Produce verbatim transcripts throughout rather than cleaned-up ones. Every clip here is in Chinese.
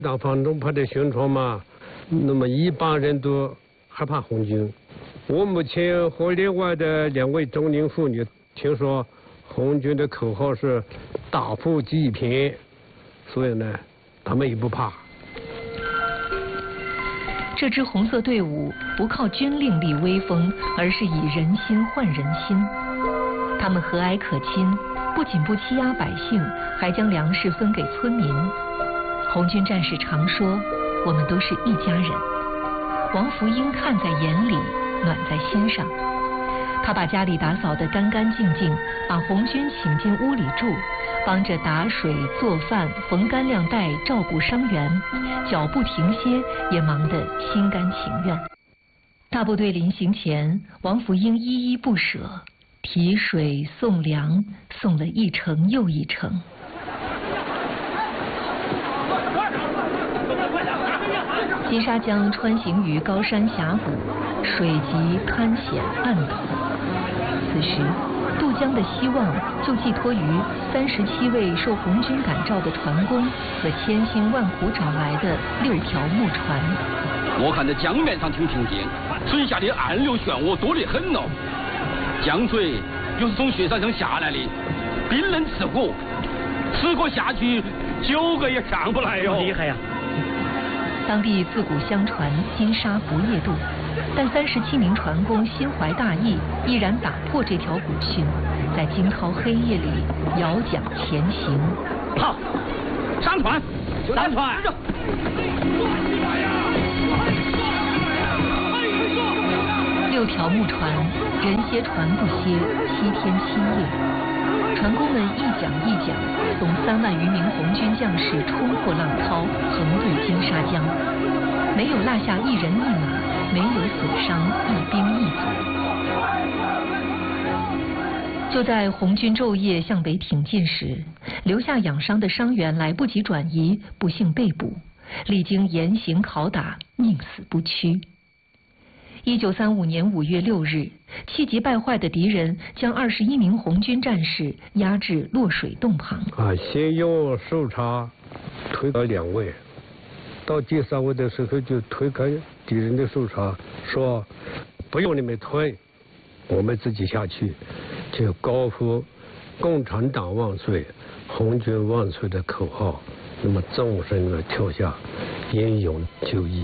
当反动派的宣传嘛，那么一般人都害怕红军。我目前和另外的两位中年妇女听说，红军的口号是打破记忆片，所以呢，他们也不怕。 这支红色队伍不靠军令立威风，而是以人心换人心。他们和蔼可亲，不仅不欺压百姓，还将粮食分给村民。红军战士常说：“我们都是一家人。”王福英看在眼里，暖在心上。他把家里打扫得干干净净，把红军请进屋里住，帮着打水、做饭、缝干粮带，照顾伤员，脚不停歇，也忙得心甘情愿。大部队临行前，王福英依依不舍，提水送粮，送了一程又一程。金沙江穿行于高山峡谷，水急滩险暗陡。此时，渡江的希望就寄托于三十七位受红军感召的船工和千辛万苦找来的六条木船。 我看这江面上挺平静，水下的暗流漩涡多得很哦。江水又是从雪山上下来的，冰冷刺骨，此刻下去九个也上不来哟、哦。 厉害呀！ 当地自古相传金沙不夜渡，但三十七名船工心怀大义，毅然打破这条古训，在惊涛黑夜里摇桨前行。 好，上船，上船！ 六条木船，人歇船不歇，七天七夜。船工们一桨一桨，从三万余名红军将士冲破浪涛，横渡金沙江，没有落下一人一马，没有损伤一兵一卒。就在红军昼夜向北挺进时，留下养伤的伤员来不及转移，不幸被捕，历经严刑拷打，宁死不屈。一九三五年五月六日，气急败坏的敌人将二十一名红军战士押至落水洞旁。 啊，先用手叉推开两位，到第三位的时候就推开敌人的手叉，说：“不用你们推，我们自己下去。”就高呼“共产党万岁，红军万岁”的口号，那么纵身的跳下，英勇就义。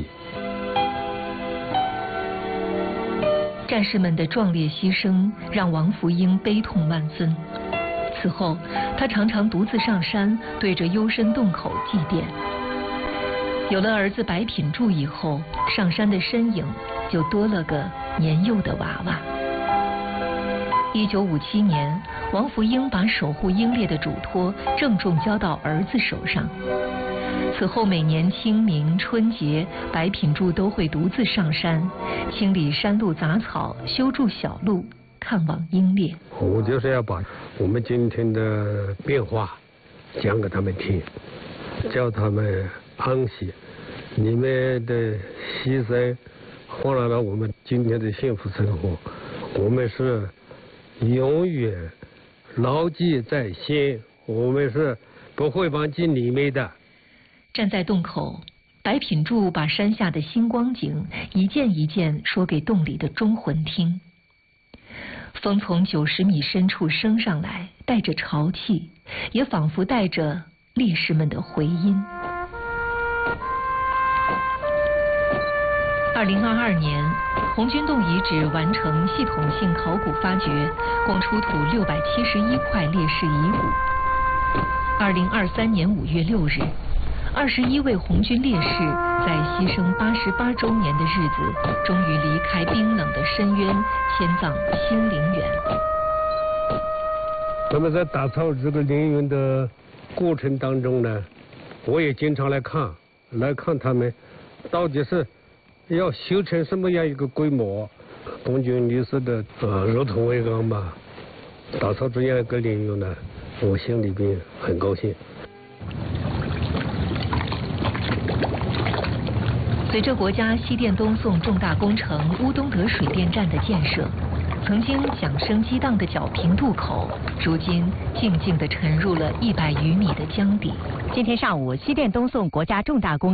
战士们的壮烈牺牲让王福英悲痛万分。此后，他常常独自上山，对着幽深洞口祭奠。有了儿子白品柱以后，上山的身影就多了个年幼的娃娃。一九五七年，王福英把守护英烈的嘱托郑重交到儿子手上。此后每年清明、春节，白品柱都会独自上山，清理山路杂草，修筑小路，看望英烈。 我就是要把我们今天的变化讲给他们听，叫他们安息。你们的牺牲换来了我们今天的幸福生活，我们是永远牢记在心，我们是不会忘记你们的。 站在洞口，白品柱把山下的星光景一件一件说给洞里的忠魂听。风从九十米深处升上来，带着潮气，也仿佛带着烈士们的回音。二零二二年，红军洞遗址完成系统性考古发掘，共出土六百七十一块烈士遗骨。二零二三年五月六日，二十一位红军烈士在牺牲八十八周年的日子，终于离开冰冷的深渊，迁葬新陵园。 那么在打造这个陵园的过程当中呢，我也经常来看，来看他们到底是要修成什么样一个规模。红军烈士的呃如同为纲吧，打造这样一个陵园呢，我心里边很高兴。 随着国家西电东送重大工程乌东德水电站的建设，曾经响声激荡的皎平渡口，如今静静地沉入了一百余米的江底。 今天上午，西电东送国家重大工